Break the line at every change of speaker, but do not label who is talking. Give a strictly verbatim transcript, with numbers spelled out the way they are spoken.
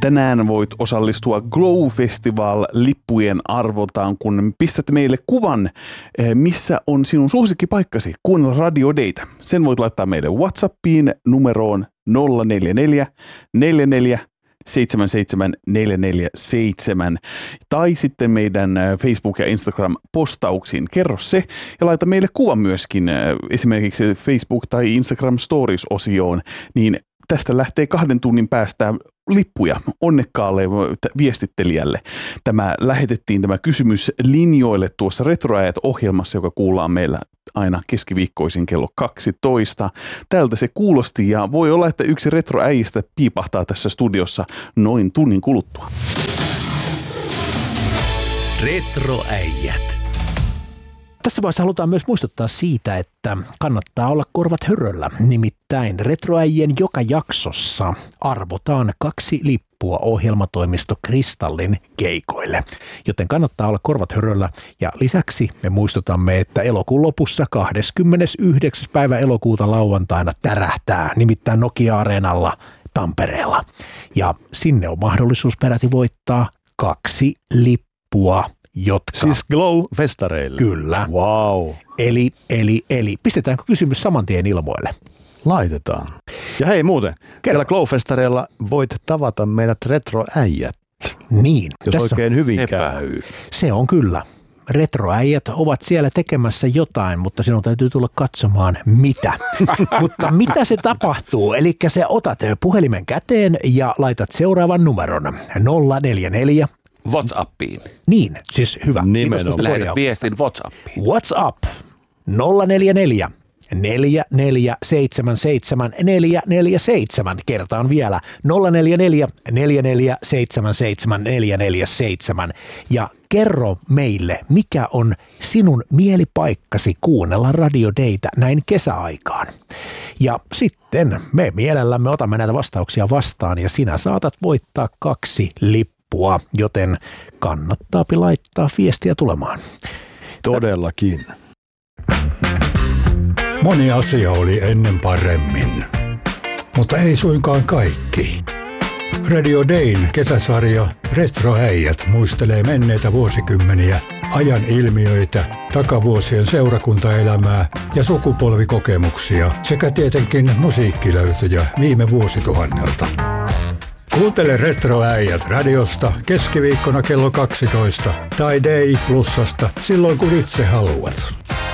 tänään voit osallistua Glow Festival-lippujen arvotaan, kun pistät meille kuvan, missä on sinun suosikkipaikkasi kuunnella Radio Daytä. Sen voit laittaa meille WhatsAppiin numeroon nolla neljä neljä neljä neljä seitsemän seitsemän neljä neljä seitsemän tai sitten meidän Facebook- ja Instagram-postauksiin. Kerro se ja laita meille kuva myöskin esimerkiksi Facebook- tai Instagram Stories-osioon, niin tästä lähtee kahden tunnin päästä lippuja onnekkaalle viestittelijälle. Tämä lähetettiin tämä kysymys linjoille tuossa Retroajat-ohjelmassa, joka kuullaan meillä aina keskiviikkoisin kello kaksitoista. Tältä se kuulosti ja voi olla, että yksi retroäijistä piipahtaa tässä studiossa noin tunnin kuluttua.
Retroäijät. Tässä vaiheessa halutaan myös muistuttaa siitä, että kannattaa olla korvat höröllä. Nimittäin Retroäijien joka jaksossa arvotaan kaksi lippua ohjelmatoimisto Kristallin keikoille. Joten kannattaa olla korvat höröllä. Ja lisäksi me muistutamme, että elokuun lopussa kahdeskymmenesyhdeksäs päivä elokuuta lauantaina tärähtää, nimittäin Nokia-areenalla Tampereella. Ja sinne on mahdollisuus peräti voittaa kaksi lippua. Jotka...
Siis Glow-festareille?
Kyllä.
Wow.
Eli, eli, eli pistetäänkö kysymys saman tien ilmoille?
Laitetaan. Ja hei muuten, siellä Glow-festareilla voit tavata meidät retroäijät.
Niin.
Jos oikein hyvin sepä. käy.
Se on kyllä. Retroäijät ovat siellä tekemässä jotain, mutta sinun täytyy tulla katsomaan mitä. Mutta mitä se tapahtuu? Eli sä otat puhelimen käteen ja laitat seuraavan numeron nolla neljä neljä
WhatsAppiin.
Niin, siis hyvä.
Nimenomaan. Lähetät viestin WhatsAppiin.
WhatsApp nolla neljä neljä neljä neljä seitsemän seitsemän neljä neljä seitsemän. Kertaan vielä nolla neljä neljä neljä neljä seitsemän seitsemän neljä neljä seitsemän. Ja kerro meille, mikä on sinun mielipaikkasi kuunnella Radio Daytä näin kesäaikaan. Ja sitten me mielellämme otamme näitä vastauksia vastaan ja sinä saatat voittaa kaksi lippua, joten kannattaa laittaa viestiä tulemaan.
Todellakin.
Moni asia oli ennen paremmin, mutta ei suinkaan kaikki. Radio Dayn kesäsarja Retroäijät muistelee menneitä vuosikymmeniä, ajan ilmiöitä, takavuosien seurakuntaelämää ja sukupolvikokemuksia sekä tietenkin musiikkilöytöjä viime vuosituhannelta. Kuuntele Retroäijät radiosta keskiviikkona kello kaksitoista tai Day Plusasta silloin kun itse haluat.